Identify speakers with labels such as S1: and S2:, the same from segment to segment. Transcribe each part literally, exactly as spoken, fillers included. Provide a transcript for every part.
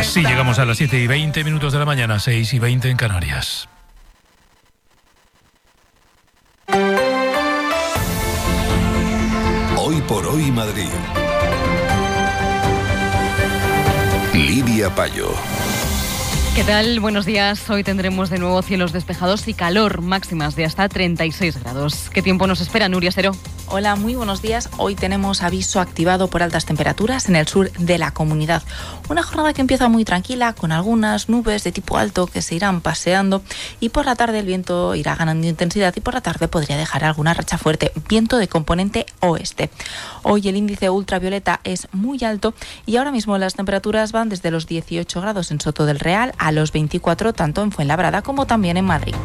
S1: Así llegamos a las siete y veinte minutos de la mañana, seis y veinte en Canarias.
S2: Hoy por hoy Madrid. Lidia Payo.
S3: ¿Qué tal? Buenos días. Hoy tendremos de nuevo cielos despejados y calor, máximas de hasta treinta y seis grados. ¿Qué tiempo nos espera, Nuria Seró?
S4: Hola, muy buenos días. Hoy tenemos aviso activado por altas temperaturas en el sur de la comunidad. Una jornada que empieza muy tranquila, con algunas nubes de tipo alto que se irán paseando, y por la tarde el viento irá ganando intensidad y por la tarde podría dejar alguna racha fuerte, viento de componente oeste. Hoy el índice ultravioleta es muy alto y ahora mismo las temperaturas van desde los dieciocho grados en Soto del Real a los veinticuatro tanto en Fuenlabrada como también en Madrid.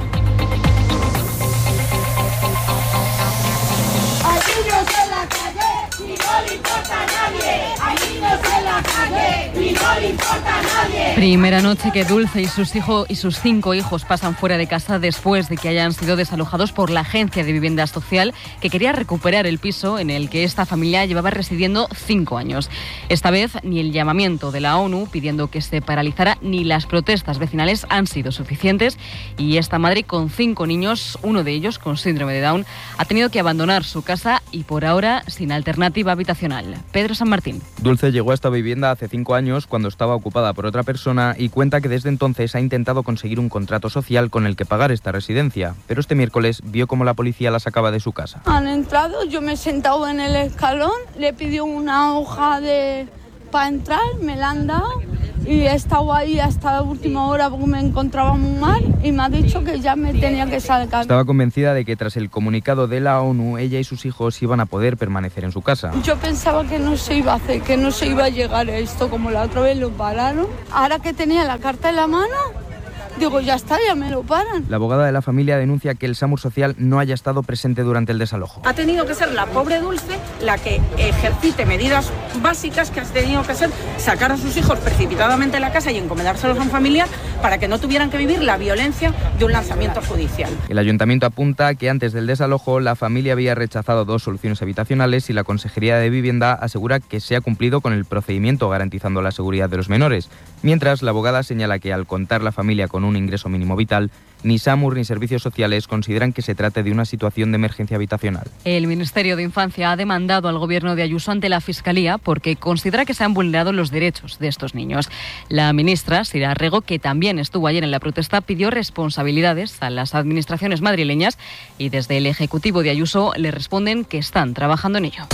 S3: Primera noche que Dulce y sus hijos y sus cinco hijos pasan fuera de casa después de que hayan sido desalojados por la Agencia de Vivienda Social, que quería recuperar el piso en el que esta familia llevaba residiendo cinco años. Esta vez ni el llamamiento de la ONU pidiendo que se paralizara ni las protestas vecinales han sido suficientes, y esta madre con cinco niños, uno de ellos con síndrome de Down, ha tenido que abandonar su casa y por ahora sin alternativa habitacional. Pedro San Martín.
S5: Dulce llegó a esta vivienda hace cinco años cuando estaba ocupada por otra persona y cuenta que desde entonces ha intentado conseguir un contrato social con el que pagar esta residencia, pero este miércoles vio cómo la policía la sacaba de su casa.
S6: Han entrado, yo me he sentado en el escalón, le pidió una hoja de para entrar, me la han dado y he estado ahí hasta la última hora porque me encontraba muy mal y me ha dicho que ya me tenía que sacar.
S5: Estaba convencida de que tras el comunicado de la ONU ella y sus hijos iban a poder permanecer en su casa.
S6: Yo pensaba que no se iba a hacer, que no se iba a llegar a esto, como la otra vez lo pararon. Ahora que tenía la carta en la mano, digo, ya está, ya me lo paran.
S5: La abogada de la familia denuncia que el SAMUR social no haya estado presente durante el desalojo.
S7: Ha tenido que ser la pobre Dulce la que ejercite medidas básicas, que ha tenido que ser sacar a sus hijos precipitadamente de la casa y encomendárselos a un familiar para que no tuvieran que vivir la violencia de un lanzamiento judicial.
S5: El ayuntamiento apunta que antes del desalojo la familia había rechazado dos soluciones habitacionales y la Consejería de Vivienda asegura que se ha cumplido con el procedimiento garantizando la seguridad de los menores. Mientras, la abogada señala que al contar la familia con un ingreso mínimo vital, ni SAMUR ni servicios sociales consideran que se trate de una situación de emergencia habitacional.
S3: El Ministerio de Infancia ha demandado al gobierno de Ayuso ante la Fiscalía porque considera que se han vulnerado los derechos de estos niños. La ministra, Sira Rego, que también estuvo ayer en la protesta, pidió responsabilidades a las administraciones madrileñas y desde el Ejecutivo de Ayuso le responden que están trabajando en ello.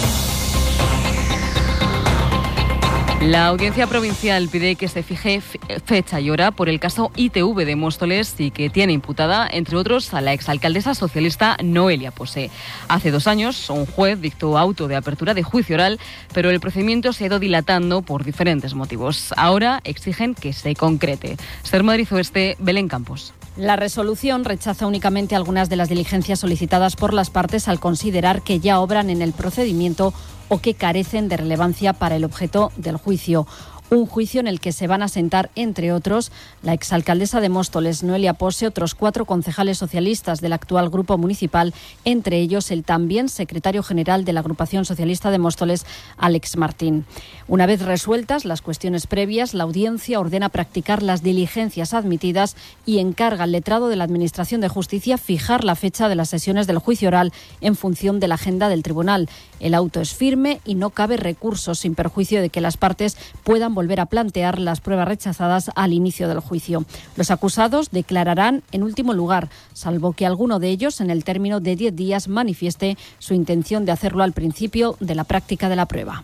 S3: La Audiencia Provincial pide que se fije fecha y hora por el caso I T V de Móstoles y que tiene imputada, entre otros, a la exalcaldesa socialista Noelia Pose. Hace dos años, un juez dictó auto de apertura de juicio oral, pero el procedimiento se ha ido dilatando por diferentes motivos. Ahora exigen que se concrete. Ser Madrid Oeste, Belén Campos.
S8: La resolución rechaza únicamente algunas de las diligencias solicitadas por las partes al considerar que ya obran en el procedimiento o que carecen de relevancia para el objeto del juicio. Un juicio en el que se van a sentar, entre otros, la exalcaldesa de Móstoles, Noelia Pose, otros cuatro concejales socialistas del actual grupo municipal, entre ellos el también secretario general de la agrupación socialista de Móstoles, Àlex Martín. Una vez resueltas las cuestiones previas, la audiencia ordena practicar las diligencias admitidas y encarga al letrado de la Administración de Justicia fijar la fecha de las sesiones del juicio oral en función de la agenda del tribunal. El auto es firme y no cabe recurso, sin perjuicio de que las partes puedan volver a plantear las pruebas rechazadas al inicio del juicio. Los acusados declararán en último lugar, salvo que alguno de ellos, en el término de diez días, manifieste su intención de hacerlo al principio de la práctica de la prueba.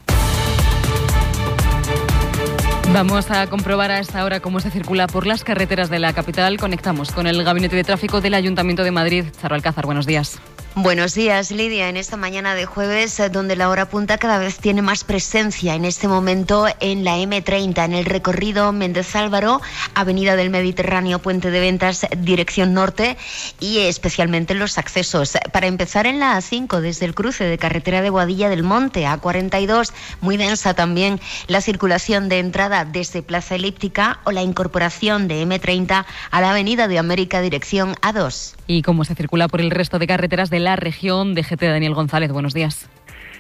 S3: Vamos a comprobar a esta hora cómo se circula por las carreteras de la capital. Conectamos con el Gabinete de Tráfico del Ayuntamiento de Madrid. Charo Alcázar, buenos días.
S9: Buenos días, Lidia. En esta mañana de jueves, donde la hora punta cada vez tiene más presencia en este momento en la eme treinta, en el recorrido Méndez Álvaro, Avenida del Mediterráneo, Puente de Ventas, dirección norte, y especialmente en los accesos. Para empezar, en la A cinco, desde el cruce de carretera de Boadilla del Monte, A cuarenta y dos, muy densa también la circulación de entrada desde Plaza Elíptica, o la incorporación de eme treinta a la Avenida de América, dirección A dos.
S3: ¿Y cómo se circula por el resto de carreteras de la región? D G T Daniel González, buenos días.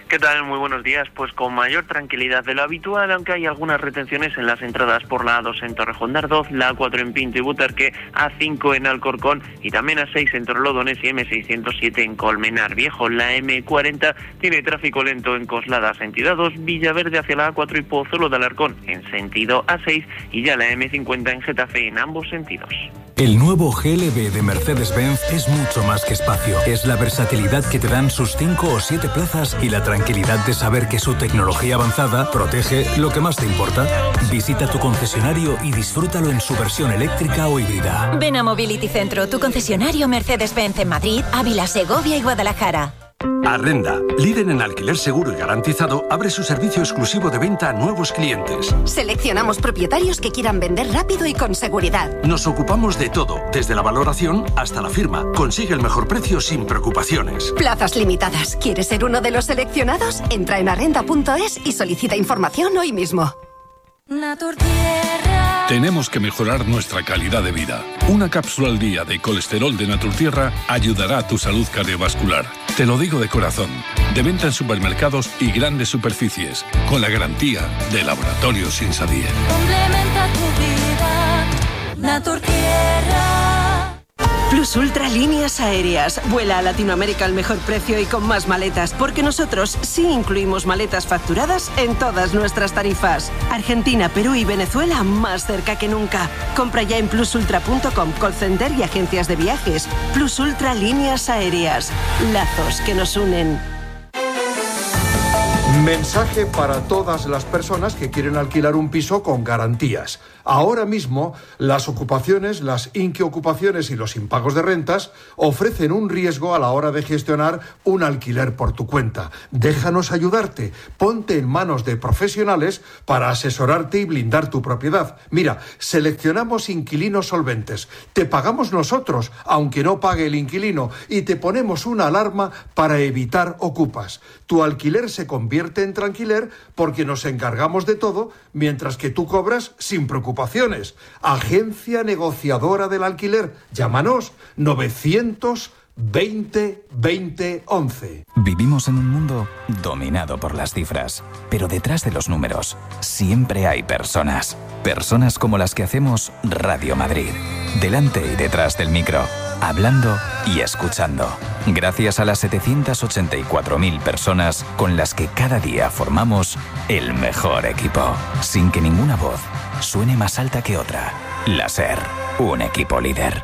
S10: ¿Qué tal? Muy buenos días. Pues con mayor tranquilidad de lo habitual, aunque hay algunas retenciones en las entradas por la A dos en Torrejón de Ardoz, la A cuatro en Pinto y Butarque, A cinco en Alcorcón y también A seis en Torrelodones y eme seiscientos siete en Colmenar Viejo. La eme cuarenta tiene tráfico lento en Coslada, sentido dos, Villaverde hacia la A cuatro y Pozuelo de Alarcón en sentido A seis y ya la eme cincuenta en Getafe en ambos sentidos.
S11: El nuevo G L B de Mercedes-Benz es mucho más que espacio. Es la versatilidad que te dan sus cinco o siete plazas y la tranquilidad de saber que su tecnología avanzada protege lo que más te importa. Visita tu concesionario y disfrútalo en su versión eléctrica o híbrida.
S12: Ven a Mobility Centro, tu concesionario Mercedes-Benz en Madrid, Ávila, Segovia y Guadalajara.
S13: Arrenda, líder en alquiler seguro y garantizado, abre su servicio exclusivo de venta a nuevos clientes.
S14: Seleccionamos propietarios que quieran vender rápido y con seguridad.
S13: Nos ocupamos de todo, desde la valoración hasta la firma. Consigue el mejor precio sin preocupaciones.
S14: Plazas limitadas. ¿Quieres ser uno de los seleccionados? Entra en arrenda punto es y solicita información hoy mismo.
S15: Naturtierra. Tenemos que mejorar nuestra calidad de vida. Una cápsula al día de colesterol de Naturtierra ayudará a tu salud cardiovascular. Te lo digo de corazón. De venta en supermercados y grandes superficies, con la garantía de Laboratorios Insabier.
S12: Complementa tu vida, Naturtierra.
S16: Plus Ultra Líneas Aéreas. Vuela a Latinoamérica al mejor precio y con más maletas, porque nosotros sí incluimos maletas facturadas en todas nuestras tarifas. Argentina, Perú y Venezuela más cerca que nunca. Compra ya en plus ultra punto com, call center y agencias de viajes. Plus Ultra Líneas Aéreas. Lazos que nos unen.
S17: Mensaje para todas las personas que quieren alquilar un piso con garantías. Ahora mismo, las ocupaciones, las inquiocupaciones y los impagos de rentas ofrecen un riesgo a la hora de gestionar un alquiler por tu cuenta. Déjanos ayudarte. Ponte en manos de profesionales para asesorarte y blindar tu propiedad. Mira, seleccionamos inquilinos solventes. Te pagamos nosotros, aunque no pague el inquilino, y te ponemos una alarma para evitar ocupas. Tu alquiler se convierte en tranquiler porque nos encargamos de todo, mientras que tú cobras sin preocupaciones. Agencia negociadora del alquiler. Llámanos novecientos veinte veinte once.
S18: Vivimos en un mundo dominado por las cifras, pero detrás de los números siempre hay personas. Personas como las que hacemos Radio Madrid. Delante y detrás del micro, hablando y escuchando. Gracias a las setecientas ochenta y cuatro mil personas con las que cada día formamos el mejor equipo. Sin que ninguna voz suene más alta que otra. La SER, un equipo líder.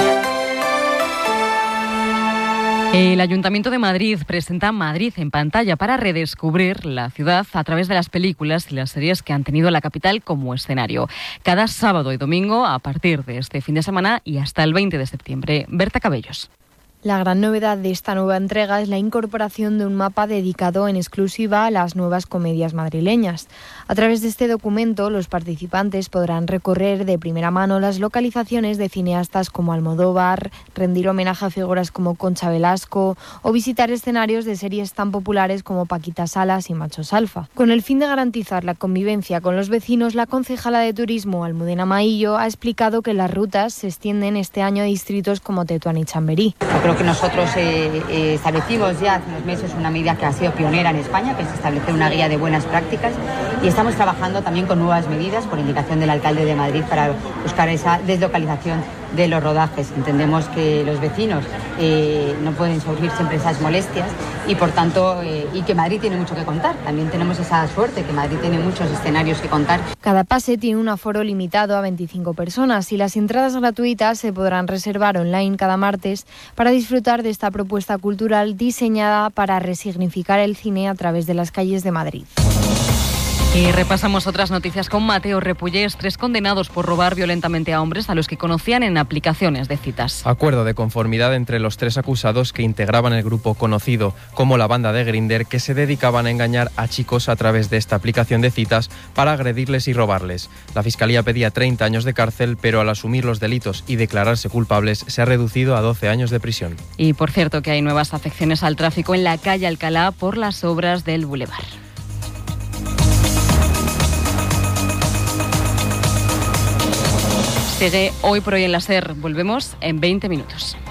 S3: El Ayuntamiento de Madrid presenta Madrid en pantalla para redescubrir la ciudad a través de las películas y las series que han tenido la capital como escenario. Cada sábado y domingo a partir de este fin de semana y hasta el veinte de septiembre. Berta Cabellos.
S19: La gran novedad de esta nueva entrega es la incorporación de un mapa dedicado en exclusiva a las nuevas comedias madrileñas. A través de este documento, los participantes podrán recorrer de primera mano las localizaciones de cineastas como Almodóvar, rendir homenaje a figuras como Concha Velasco o visitar escenarios de series tan populares como Paquita Salas y Machos Alfa. Con el fin de garantizar la convivencia con los vecinos, la concejala de Turismo, Almudena Maillo, ha explicado que las rutas se extienden este año a distritos como Tetuán y Chamberí.
S20: Creo que nosotros eh, eh, establecimos ya hace unos meses una medida que ha sido pionera en España, que es establecer una guía de buenas prácticas, y estamos trabajando también con nuevas medidas por indicación del alcalde de Madrid para buscar esa deslocalización de los rodajes. Entendemos que los vecinos eh, no pueden sufrir siempre esas molestias y por tanto eh, y que Madrid tiene mucho que contar. También tenemos esa suerte que Madrid tiene muchos escenarios que contar.
S19: Cada pase tiene un aforo limitado a veinticinco personas y las entradas gratuitas se podrán reservar online cada martes para disfrutar de esta propuesta cultural diseñada para resignificar el cine a través de las calles de Madrid.
S3: Y repasamos otras noticias con Mateo Repullés, tres condenados por robar violentamente a hombres a los que conocían en aplicaciones de citas.
S5: Acuerdo de conformidad entre los tres acusados que integraban el grupo conocido como la banda de Grindr, que se dedicaban a engañar a chicos a través de esta aplicación de citas para agredirles y robarles. La Fiscalía pedía treinta años de cárcel, pero al asumir los delitos y declararse culpables se ha reducido a doce años de prisión.
S3: Y por cierto que hay nuevas afecciones al tráfico en la calle Alcalá por las obras del Boulevard. Sigue Hoy por Hoy en la SER. Volvemos en veinte minutos.